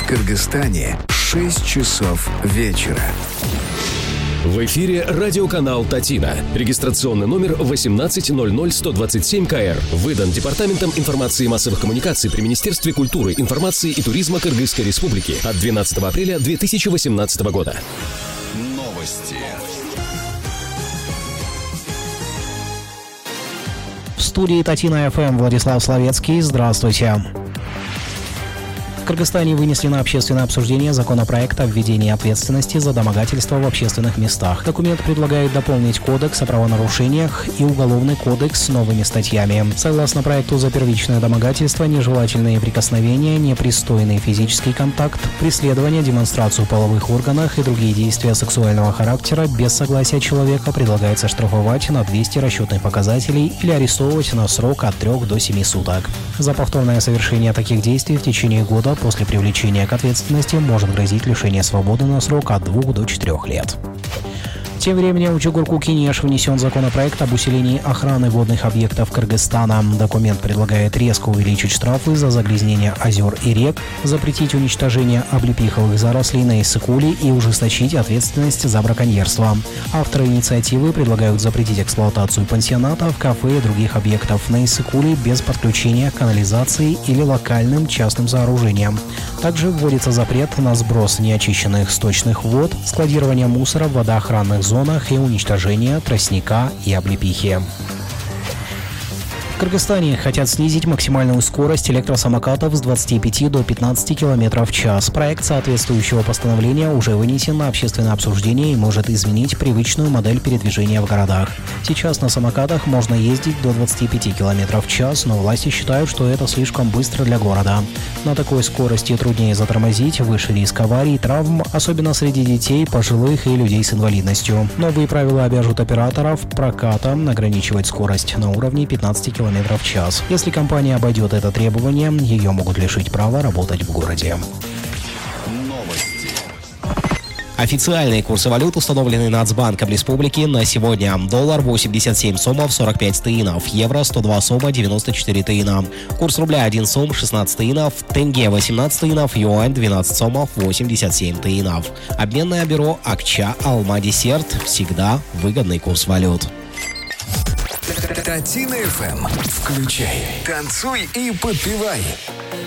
Кыргызстане 6 часов вечера. В эфире радиоканал «Татина». Регистрационный номер 1800127КР. Выдан Департаментом информации и массовых коммуникаций при Министерстве культуры, информации и туризма Кыргызской Республики от 12 апреля 2018 года. Новости. В студии Татина ФМ Владислав Словецкий. Здравствуйте. В Кыргызстане вынесли на общественное обсуждение законопроект о введении ответственности за домогательство в общественных местах. Документ предлагает дополнить кодекс о правонарушениях и уголовный кодекс с новыми статьями. Согласно проекту, за первичное домогательство, нежелательные прикосновения, непристойный физический контакт, преследование, демонстрацию половых органов и другие действия сексуального характера без согласия человека предлагается штрафовать на 200 расчетных показателей или арестовывать на срок от 3 до 7 суток. За повторное совершение таких действий в течение года после привлечения к ответственности может грозить лишение свободы на срок от 2 до 4 лет. Тем временем в Чугурку-Кенеш внесен законопроект об усилении охраны водных объектов Кыргызстана. Документ предлагает резко увеличить штрафы за загрязнение озер и рек, запретить уничтожение облепиховых зарослей на Иссык-Куле и ужесточить ответственность за браконьерство. Авторы инициативы предлагают запретить эксплуатацию пансионатов, кафе и других объектов на Иссык-Куле без подключения к канализации или локальным частным сооружениям. Также вводится запрет на сброс неочищенных сточных вод, складирование мусора в водоохранных зонах и уничтожение тростника и облепихи. В Кыргызстане хотят снизить максимальную скорость электросамокатов с 25 до 15 км в час. Проект соответствующего постановления уже вынесен на общественное обсуждение и может изменить привычную модель передвижения в городах. Сейчас на самокатах можно ездить до 25 км в час, но власти считают, что это слишком быстро для города. На такой скорости труднее затормозить, выше риск аварий и травм, особенно среди детей, пожилых и людей с инвалидностью. Новые правила обяжут операторов проката ограничивать скорость на уровне 15 км в час. Если компания обойдет это требование, ее могут лишить права работать в городе. Официальные курсы валют установлены Нацбанком Республики на сегодня. Доллар 87 сомов 45 тыинов, евро 102 сома 94 тыина. Курс рубля 1 сом 16 тыинов, тенге 18 тыинов, юань 12 сомов 87 тыинов. Обменное бюро Акча Алма Десерт. Всегда выгодный курс валют. Татина ФМ. Включай, танцуй и подпевай.